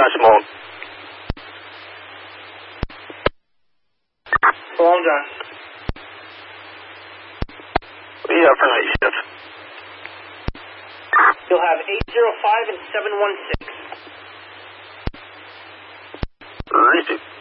Dispatch mode. Long John. Yeah, for night shift. You'll have 805 and 716. Receive.